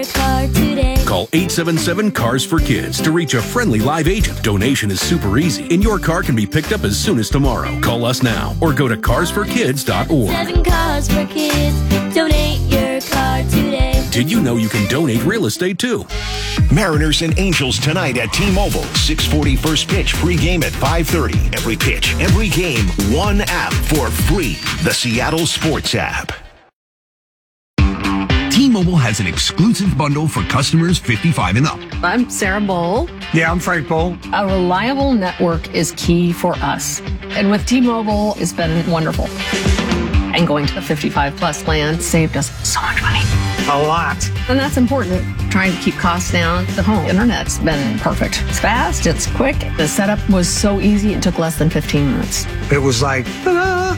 car today. Call 877-CARS-FOR-KIDS to reach a friendly live agent. Donation is super easy, and your car can be picked up as soon as tomorrow. Call us now or go to carsforkids.org. 7 Cars for Kids. Donate your car today. Did you know you can donate real estate too? Mariners and Angels tonight at T-Mobile. 6:40 first pitch, pregame at 5:30. Every pitch, every game, one app for free. The Seattle Sports app. T-Mobile has an exclusive bundle for customers 55 and up. I'm Sarah Bowl. Yeah, I'm Frank Bowl. A reliable network is key for us. And with T-Mobile, it's been wonderful. And going to the 55 plus plan saved us so much money. A lot. And that's important. Trying to keep costs down. The home internet's been perfect. It's fast, it's quick. The setup was so easy, it took less than 15 minutes. It was like, ta-da!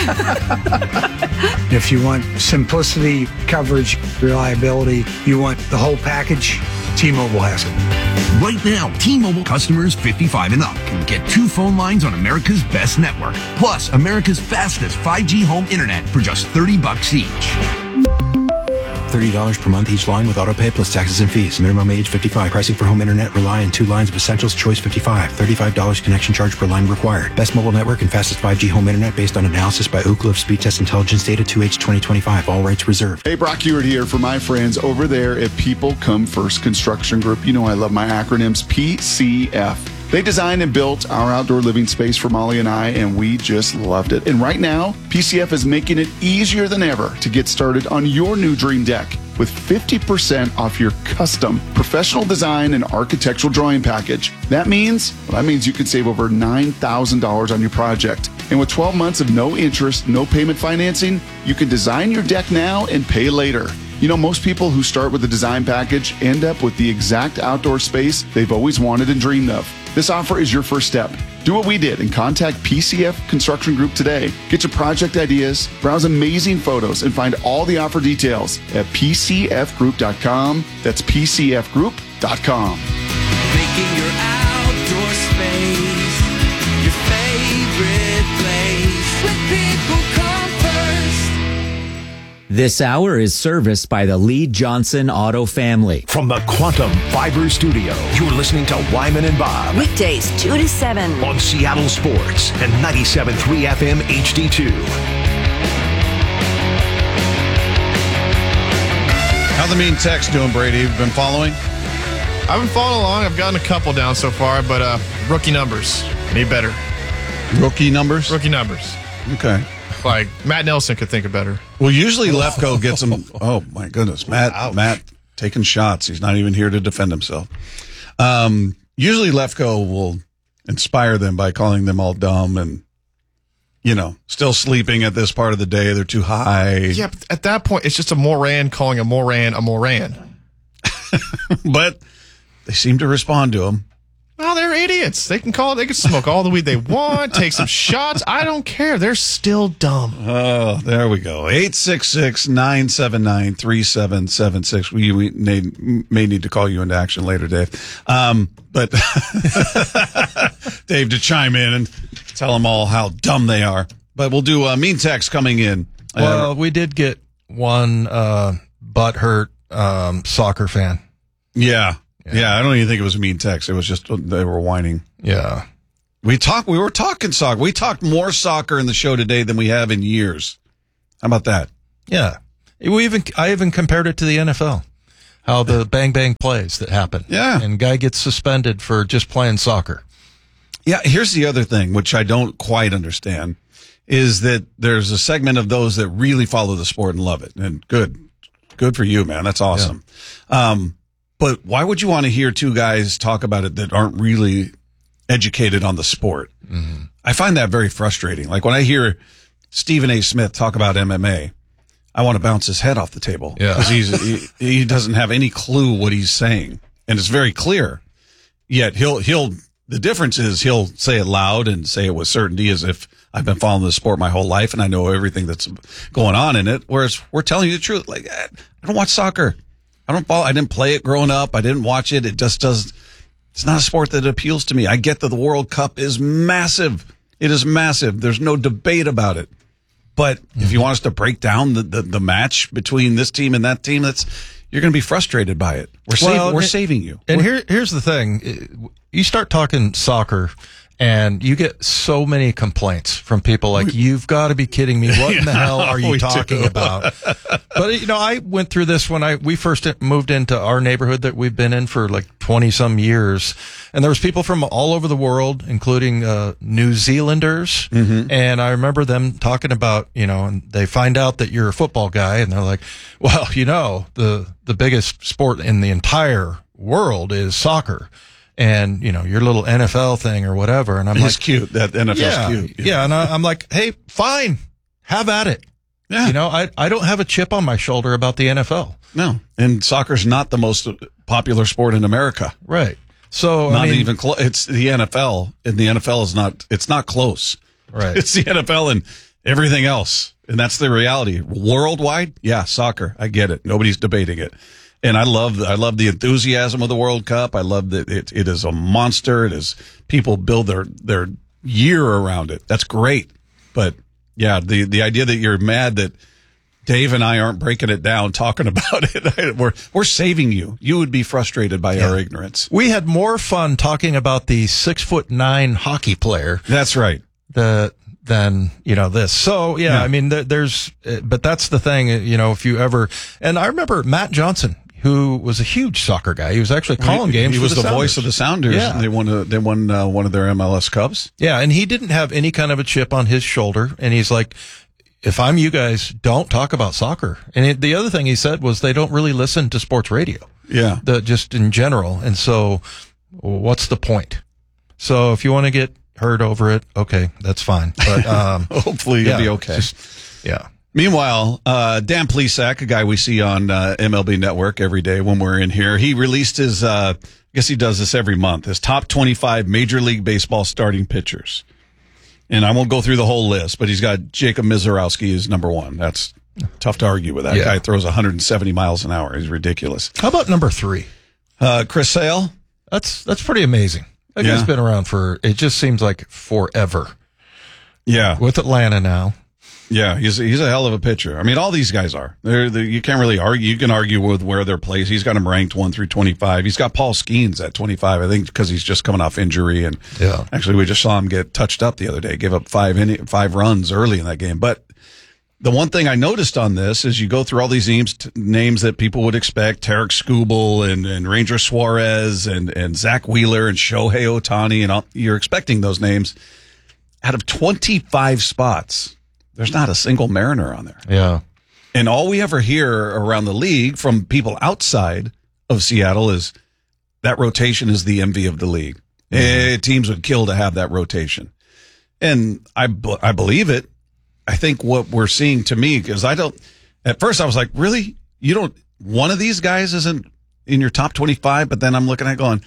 If you want simplicity, coverage, reliability, you want the whole package, T-Mobile has it. Right now, T-Mobile customers 55 and up can get 2 phone lines on America's best network, plus America's fastest 5G home internet for just $30 each. $30 per month each line with autopay plus taxes and fees. Minimum age 55. Pricing for home internet rely on 2 lines of essentials. Choice 55. $35 connection charge per line required. Best mobile network and fastest 5G home internet based on analysis by Ookla of Speed Test Intelligence data 2H 2025. All rights reserved. Hey, Brock Ewart here for my friends over there at People Come First Construction Group. You know I love my acronyms, PCF. They designed and built our outdoor living space for Molly and I, and we just loved it. And right now, PCF is making it easier than ever to get started on your new dream deck with 50% off your custom professional design and architectural drawing package. That means you can save over $9,000 on your project. And with 12 months of no interest, no payment financing, you can design your deck now and pay later. You know, most people who start with a design package end up with the exact outdoor space they've always wanted and dreamed of. This offer is your first step. Do what we did and contact PCF Construction Group today. Get your project ideas, browse amazing photos, and find all the offer details at PCFgroup.com. That's PCFgroup.com. Making your outdoor space your favorite place. With People Come First. This hour is serviced by the Lee Johnson Auto family. From the Quantum Fiber Studio, you're listening to Wyman and Bob. Weekdays 2 to 7. On Seattle Sports and 97.3 FM HD2. How the mean text doing, Brady? You've been following? I've been following along. I've gotten a couple down so far, but rookie numbers. Need better. Rookie numbers? Rookie numbers. Okay. Like, Matt Nelson could think of better. Well, usually Lefko gets them. Oh, my goodness. Matt taking shots. He's not even here to defend himself. Usually Lefko will inspire them by calling them all dumb and, you know, still sleeping at this part of the day. They're too high. Yeah, but at that point, it's just a Moran calling a Moran a Moran. But they seem to respond to him. Well, they're idiots. They can smoke all the weed they want, take some shots. I don't care. They're still dumb. Oh, there we go. 866-979-3776. We may need to call you into action later, Dave. But Dave to chime in and tell them all how dumb they are. But we'll do mean text coming in. Well, we did get one butthurt soccer fan. Yeah. Yeah, I don't even think it was a mean text. It was just they were whining. Yeah. We were talking soccer. We talked more soccer in the show today than we have in years. How about that? Yeah. I even compared it to the NFL. How the bang bang plays that happen. Yeah. And guy gets suspended for just playing soccer. Yeah, here's the other thing, which I don't quite understand, is that there's a segment of those that really follow the sport and love it. And good for you, man. That's awesome. Yeah. But why would you want to hear 2 guys talk about it that aren't really educated on the sport? Mm-hmm. I find that very frustrating. Like when I hear Stephen A. Smith talk about MMA, I want to bounce his head off the table because he doesn't have any clue what he's saying, and it's very clear. Yet the difference is he'll say it loud and say it with certainty as if I've been following the sport my whole life and I know everything that's going on in it. Whereas we're telling you the truth. Like, I don't watch soccer. I didn't play it growing up. I didn't watch it. It just does. It's not a sport that appeals to me. I get that the World Cup is massive. It is massive. There's no debate about it. But if you want us to break down the match between this team and that team, you're going to be frustrated by it. We're saving you. And here's the thing. You start talking soccer and you get so many complaints from people like, you've got to be kidding me. What in the hell are you talking about? But, I went through this when we first moved into our neighborhood that we've been in for like 20 some years. And there was people from all over the world, including New Zealanders. Mm-hmm. And I remember them talking about, and they find out that you're a football guy and they're like, well, the biggest sport in the entire world is soccer. And, your little NFL thing or whatever. And I'm it's cute. That NFL's cute. Yeah. And I'm like, hey, fine. Have at it. Yeah. I don't have a chip on my shoulder about the NFL. No. And soccer's not the most popular sport in America. Right. So, even close. It's the NFL, and the NFL it's not close. Right. It's the NFL and everything else. And that's the reality. Worldwide, yeah, soccer. I get it. Nobody's debating it. And I love the enthusiasm of the World Cup. I love that it is a monster. It is people build their year around it. That's great. But yeah, the idea that you're mad that Dave and I aren't breaking it down, talking about it, we're saving you. You would be frustrated by our ignorance. We had more fun talking about the 6'9" hockey player. That's right. Than this. So yeah. I mean, but that's the thing. If you ever, and I remember Matt Johnson, who was a huge soccer guy. He was actually calling games. He was the Sounders. voice of the Sounders. Yeah. And they won one of their MLS Cups. Yeah, and he didn't have any kind of a chip on his shoulder. And he's like, if I'm you guys, don't talk about soccer. And the other thing he said was they don't really listen to sports radio. Yeah. Just in general. And so what's the point? So if you want to get hurt over it, okay, that's fine. But hopefully you'll be okay. Yeah. Meanwhile, Dan Plesac, a guy we see on MLB Network every day when we're in here, he released his, I guess he does this every month, his top 25 Major League Baseball starting pitchers. And I won't go through the whole list, but he's got Jacob Misiorowski as number one. That's tough to argue with. That guy throws 170 miles an hour. He's ridiculous. How about number 3? Chris Sale? That's pretty amazing. That guy's been around it just seems like forever. Yeah. With Atlanta now. Yeah, he's a hell of a pitcher. I mean, all these guys are. You can't really argue. You can argue with where they're placed. He's got them ranked 1 through 25. He's got Paul Skeens at 25, I think, because he's just coming off injury. And actually, we just saw him get touched up the other day. Gave up 5 runs early in that game. But the one thing I noticed on this is you go through all these names that people would expect: Tarek Skubal and Ranger Suarez and Zach Wheeler and Shohei Ohtani, and all, you're expecting those names. Out of 25 spots, there's not a single Mariner on there. Yeah. And all we ever hear around the league from people outside of Seattle is that rotation is the envy of the league. Mm-hmm. Teams would kill to have that rotation. And I believe it. I think what we're seeing, to me, because at first I was like, really? One of these guys isn't in your top 25, but then I'm looking at it going,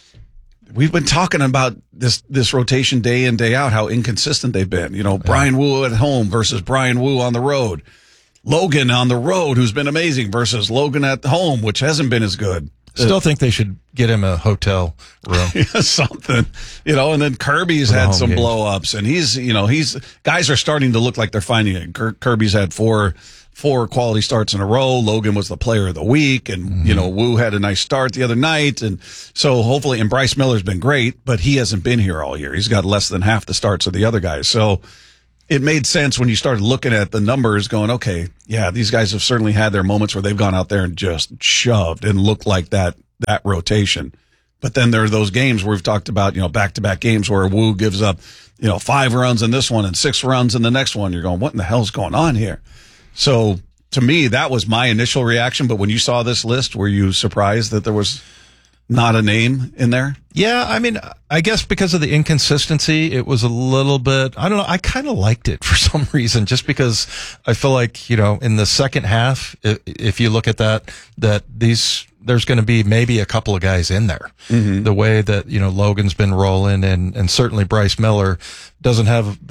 we've been talking about this rotation day in, day out, how inconsistent they've been. Brian Wu at home versus Brian Wu on the road. Logan on the road, who's been amazing, versus Logan at home, which hasn't been as good. Still think they should get him a hotel room. Something, and then Kirby's had some blow-ups, and guys are starting to look like they're finding it. Kirby's had four quality starts in a row. Logan was the player of the week, and Wu had a nice start the other night, and so hopefully, and Bryce Miller's been great, but he hasn't been here all year. He's got less than half the starts of the other guys. So it made sense when you started looking at the numbers, going, okay, yeah, these guys have certainly had their moments where they've gone out there and just shoved and looked like that rotation. But then there are those games where we've talked about, back-to-back games where Wu gives up, 5 runs in this one and 6 runs in the next one. You're going, what in the hell's going on here? So to me, that was my initial reaction. But when you saw this list, were you surprised that there was not a name in there? Yeah, I mean, I guess because of the inconsistency, it was a little bit, I don't know, I kind of liked it for some reason, just because I feel like, in the second half, if you look at that there's going to be maybe a couple of guys in there. Mm-hmm. The way that, Logan's been rolling, and certainly Bryce Miller doesn't have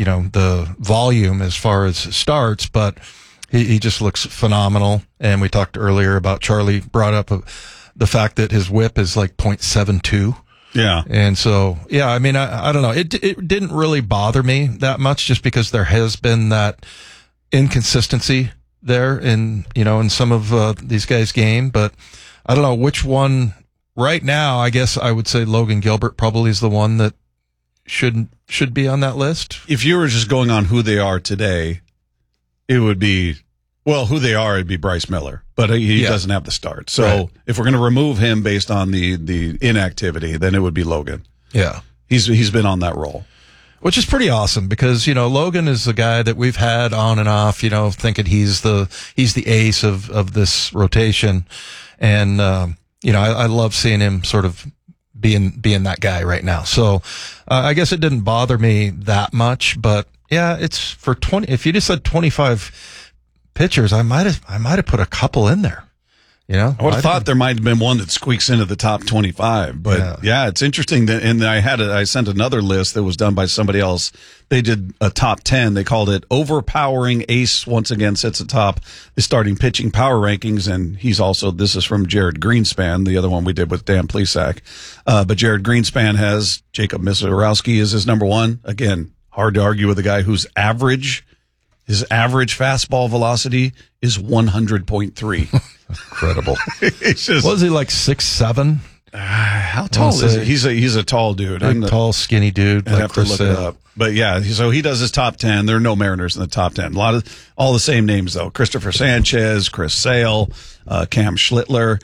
the volume as far as starts, but he just looks phenomenal. And we talked earlier about Charlie brought up the fact that his whip is like .72. Yeah. And so, yeah, I mean, I don't know. It didn't really bother me that much, just because there has been that inconsistency there in some of these guys' game, but I don't know which one right now. I guess I would say Logan Gilbert probably is the one that should be on that list. If you were just going on who they are today, it would be, well, who they are, it'd be Bryce Miller, but he doesn't have the start. So if we're going to remove him based on the inactivity, then it would be Logan. Yeah. He's been on that role. Which is pretty awesome because, Logan is the guy that we've had on and off, thinking he's the ace of this rotation. And, I love seeing him sort of being that guy right now. So, I guess it didn't bother me that much, but yeah, it's for 20, if you just said 25 pitchers, I might have put a couple in there. I would have thought there might have been one that squeaks into the top 25, but yeah, it's interesting that, and I sent another list that was done by somebody else. They did a top 10. They called it Overpowering Ace. Once again, sits atop the starting pitching power rankings. And this is from Jared Greenspan. The other one we did with Dan Plesac. But Jared Greenspan has Jacob Misiorowski as his number one. Again, hard to argue with a guy whose his average fastball velocity is 100.3. Incredible. Just, was he like 6'7"? How tall is he? He's a tall dude. Tall, skinny dude. I'd have to look it up. But yeah, so he does his top 10. There are no Mariners in the top 10. All the same names though. Christopher Sanchez, Chris Sale, Cam Schlittler.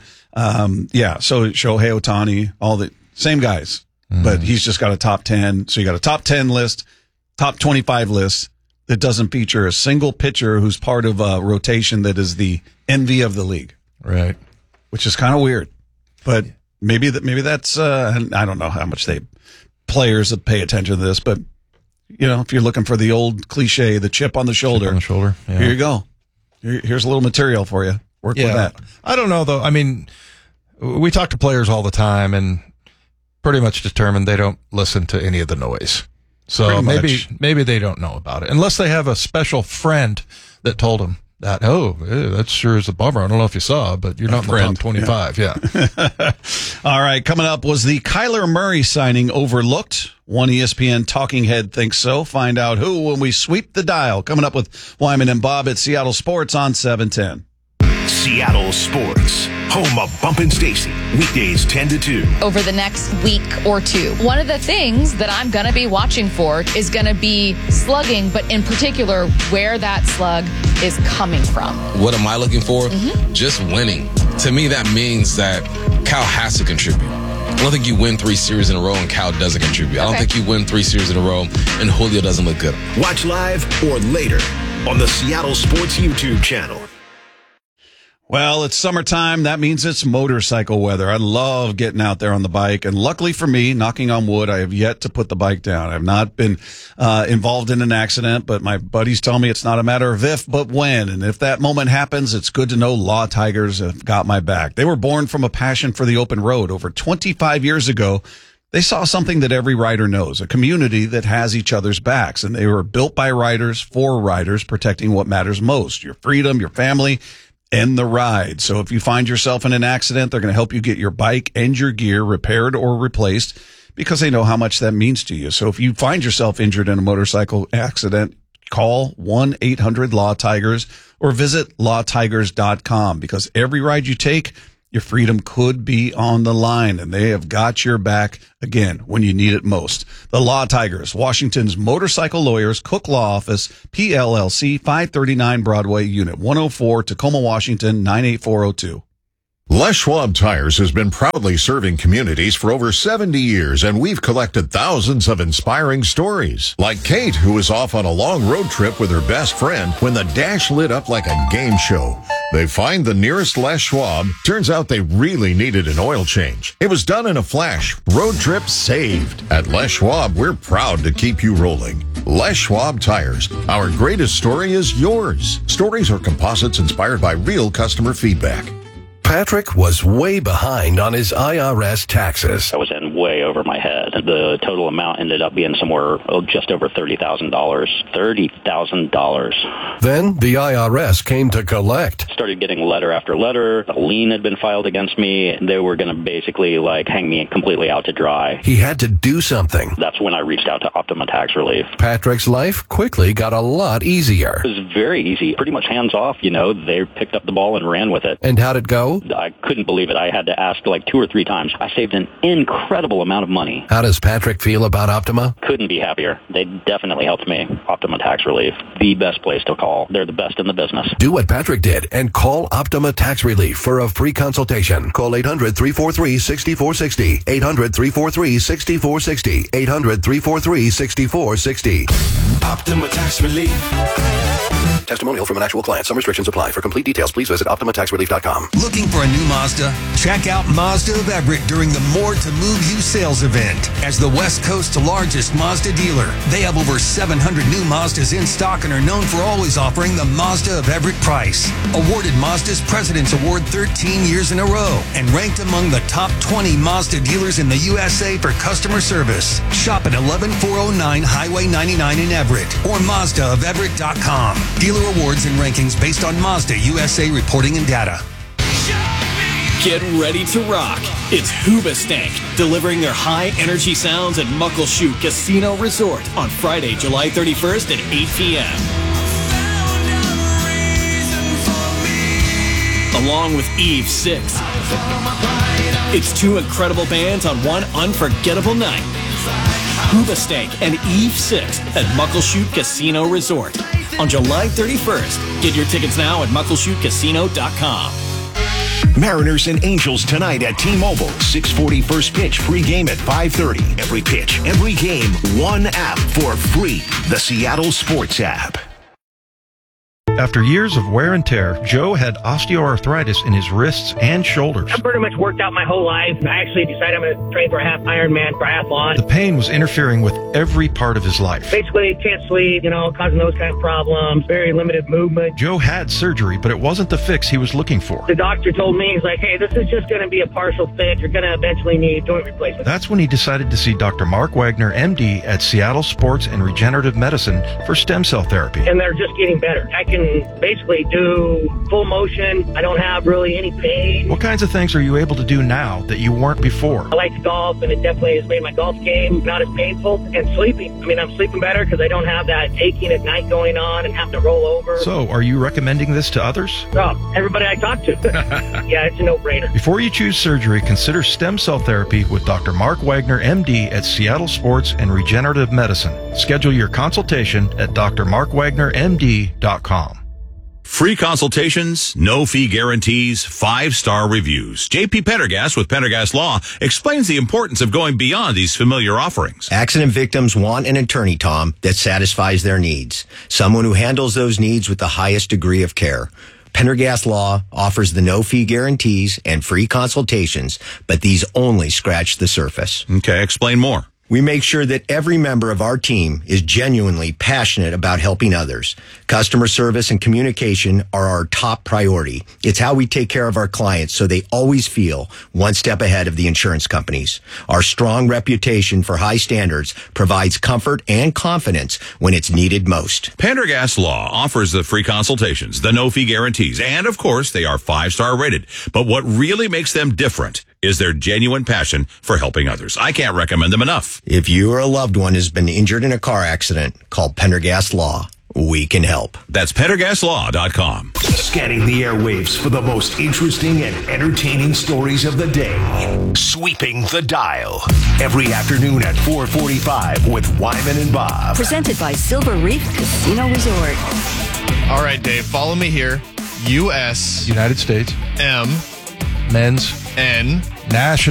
So Shohei Ohtani, all the same guys. But he's just got a top 10. So you got a top 10 list, top 25 list that doesn't feature a single pitcher who's part of a rotation that is the envy of the league. Right. Which is kind of weird. But maybe that's I don't know how much players that pay attention to this, but if you're looking for the old cliche, the chip on the shoulder. Yeah. Here you go. Here's a little material for you. Work with that. I don't know though. I mean, we talk to players all the time and pretty much determined they don't listen to any of the noise. So maybe they don't know about it unless they have a special friend that told them that, that sure is a bummer. I don't know if you saw, but you're not in the top 25. Yeah. All right. Coming up was the Kyler Murray signing overlooked. One ESPN talking head thinks so. Find out who when we sweep the dial. Coming up with Wyman and Bob at Seattle Sports on 710. Seattle Sports, home of Bump and Stacy, weekdays 10 to 2. Over the next week or two. One of the things that I'm going to be watching for is going to be slugging, but in particular, where that slug is coming from. What am I looking for? Just winning. To me, that means that Cal has to contribute. I don't think you win 3 series in a row and Cal doesn't contribute. I don't think you win 3 series in a row and Julio doesn't look good. Watch live or later on the Seattle Sports YouTube channel. Well, it's summertime. That means it's motorcycle weather. I love getting out there on the bike. And luckily for me, knocking on wood, I have yet to put the bike down. I have not been involved in an accident, but my buddies tell me it's not a matter of if, but when. And if that moment happens, it's good to know Law Tigers have got my back. They were born from a passion for the open road. Over 25 years ago, they saw something that every rider knows, a community that has each other's backs. And they were built by riders for riders, protecting what matters most, your freedom, your family, and the ride. So if you find yourself in an accident, they're going to help you get your bike and your gear repaired or replaced because they know how much that means to you. So if you find yourself injured in a motorcycle accident, call 1-800-LAW-TIGERS or visit lawtigers.com because every ride you take, your freedom could be on the line, and they have got your back, again, when you need it most. The Law Tigers, Washington's motorcycle lawyers, Cook Law Office, PLLC, 539 Broadway, Unit 104, Tacoma, Washington, 98402. Les Schwab Tires has been proudly serving communities for over 70 years, and we've collected thousands of inspiring stories. Like Kate, who was off on a long road trip with her best friend when the dash lit up like a game show. They find the nearest Les Schwab. Turns out they really needed an oil change. It was done in a flash. Road trip saved. At Les Schwab, we're proud to keep you rolling. Les Schwab Tires. Our greatest story is yours. Stories are composites inspired by real customer feedback. Patrick was way behind on his IRS taxes. I was in way over my head. The total amount ended up being somewhere just over $30,000. $30,000. Then the IRS came to collect. Started getting letter after letter. A lien had been filed against me. They were going to basically hang me completely out to dry. He had to do something. That's when I reached out to Optima Tax Relief. Patrick's life quickly got a lot easier. It was very easy, pretty much hands off. They picked up the ball and ran with it. And how'd it go? I couldn't believe it. I had to ask 2 or 3 times. I saved an incredible amount of money. How does Patrick feel about Optima? Couldn't be happier. They definitely helped me. Optima Tax Relief, the best place to call. They're the best in the business. Do what Patrick did and call Optima Tax Relief for a free consultation. Call 800-343-6460. 800-343-6460. 800-343-6460. Optima Tax Relief. Testimonial from an actual client. Some restrictions apply. For complete details, please visit OptimaTaxRelief.com. Looking for a new Mazda? Check out Mazda of Everett during the More to Move You sales event. As the West Coast's largest Mazda dealer, they have over 700 new Mazdas in stock and are known for always offering the Mazda of Everett price. Awarded Mazda's President's Award 13 years in a row and ranked among the top 20 Mazda dealers in the USA for customer service. Shop at 11409 Highway 99 in Everett or MazdaofEverett.com. Dealer awards and rankings based on Mazda USA reporting and data. Get ready to rock. It's Hoobastank, delivering their high-energy sounds at Muckleshoot Casino Resort on Friday, July 31st at 8 p.m. Along with Eve 6. It's 2 incredible bands on one unforgettable night. Hoobastank and Eve 6 at Muckleshoot Casino Resort on July 31st. Get your tickets now at muckleshootcasino.com. Mariners and Angels tonight at T-Mobile. 6:40 first pitch, pregame at 5:30. Every pitch, every game, one app for free. The Seattle Sports app. After years of wear and tear, Joe had osteoarthritis in his wrists and shoulders. I've pretty much worked out my whole life. I actually decided I'm going to train for a half Ironman triathlon. The pain was interfering with every part of his life. Basically, can't sleep, causing those kind of problems, very limited movement. Joe had surgery, but it wasn't the fix he was looking for. The doctor told me, he's like, hey, this is just going to be a partial fix. You're going to eventually need joint replacement. That's when he decided to see Dr. Mark Wagner, MD, at Seattle Sports and Regenerative Medicine for stem cell therapy. And they're just getting better. I can basically do full motion. I don't have really any pain. What kinds of things are you able to do now that you weren't before? I like to golf, and it definitely has made my golf game not as painful. And sleeping. I'm sleeping better because I don't have that aching at night going on and having to roll over. So, are you recommending this to others? Oh, everybody I talk to. Yeah, it's a no-brainer. Before you choose surgery, consider stem cell therapy with Dr. Mark Wagner, MD, at Seattle Sports and Regenerative Medicine. Schedule your consultation at drmarkwagnermd.com. Free consultations, no fee guarantees, 5-star reviews. JP Pendergast with Pendergast Law explains the importance of going beyond these familiar offerings. Accident victims want an attorney, Tom, that satisfies their needs. Someone who handles those needs with the highest degree of care. Pendergast Law offers the no-fee guarantees and free consultations, but these only scratch the surface. Okay, explain more. We make sure that every member of our team is genuinely passionate about helping others. Customer service and communication are our top priority. It's how we take care of our clients so they always feel one step ahead of the insurance companies. Our strong reputation for high standards provides comfort and confidence when it's needed most. Pendergast Law offers the free consultations, the no-fee guarantees, and of course, they are 5-star rated. But what really makes them different is their genuine passion for helping others. I can't recommend them enough. If you or a loved one has been injured in a car accident, call Pendergast Law. We can help. That's PendergastLaw.com. Scanning the airwaves for the most interesting and entertaining stories of the day. Sweeping the dial. Every afternoon at 4:45 with Wyman and Bob. Presented by Silver Reef Casino Resort. All right, Dave, follow me here. U.S. United States. M. Men's. N. National.